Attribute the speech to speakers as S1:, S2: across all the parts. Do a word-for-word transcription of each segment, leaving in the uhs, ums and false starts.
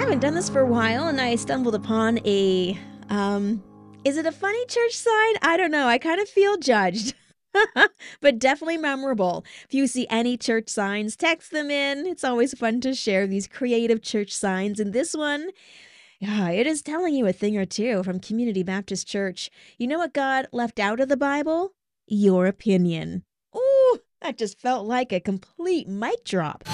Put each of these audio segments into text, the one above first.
S1: haven't done this for a while, and I stumbled upon a, um, is it a funny church sign? I don't know. I kind of feel judged, but definitely memorable. If you see any church signs, text them in. It's always fun to share these creative church signs. And this one, yeah, it is telling you a thing or two from Community Baptist Church. You know what God left out of the Bible? Your opinion. Ooh, that just felt like a complete mic drop.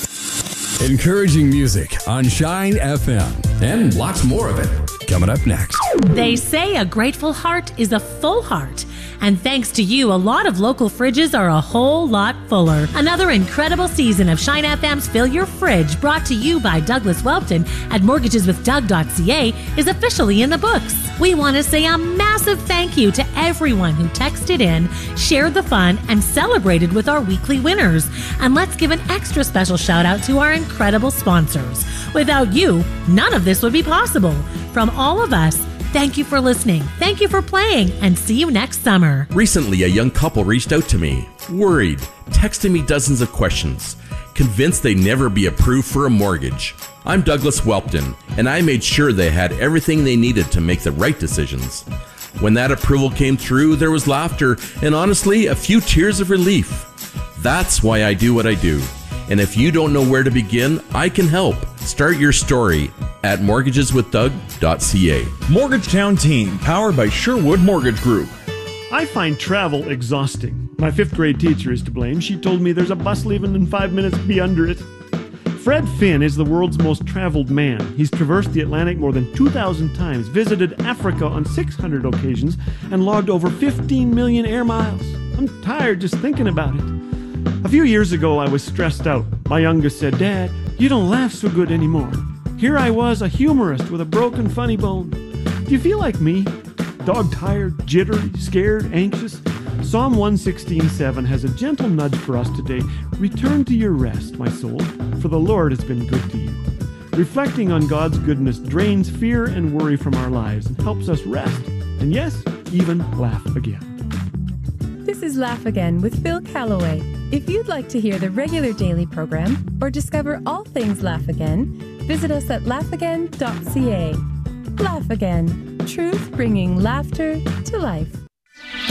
S2: Encouraging music on Shine F M. And lots more of it coming up next.
S3: They say a grateful heart is a full heart. And thanks to you, a lot of local fridges are a whole lot fuller. Another incredible season of Shine F M's Fill Your Fridge, brought to you by Douglas Welpton at mortgages with doug dot c a, is officially in the books. We want to say a massive thank you to everyone who texted in, shared the fun, and celebrated with our weekly winners. And let's give an extra special shout out to our incredible sponsors. Without you, none of this would be possible. From all of us, thank you for listening, thank you for playing, and see you next summer.
S4: Recently, a young couple reached out to me, worried, texting me dozens of questions, convinced they'd never be approved for a mortgage. I'm Douglas Welpton, and I made sure they had everything they needed to make the right decisions. When that approval came through, there was laughter and honestly, a few tears of relief. That's why I do what I do. And if you don't know where to begin, I can help. Start your story at mortgages with doug dot c a.
S5: Mortgagetown Team, powered by Sherwood Mortgage Group.
S6: I find travel exhausting. My fifth grade teacher is to blame. She told me there's a bus leaving in five minutes, be under it. Fred Finn is the world's most traveled man. He's traversed the Atlantic more than two thousand times, visited Africa on six hundred occasions, and logged over fifteen million air miles. I'm tired just thinking about it. A few years ago, I was stressed out. My youngest said, "Dad, you don't laugh so good anymore." Here I was, a humorist with a broken funny bone. Do you feel like me? Dog-tired, jittery, scared, anxious? Psalm one sixteen seven has a gentle nudge for us today. Return to your rest, my soul, for the Lord has been good to you. Reflecting on God's goodness drains fear and worry from our lives and helps us rest, and yes, even laugh again.
S7: This is Laugh Again with Phil Calloway. If you'd like to hear the regular daily program or discover all things Laugh Again, visit us at laugh again dot c a. Laugh Again, truth bringing laughter to life.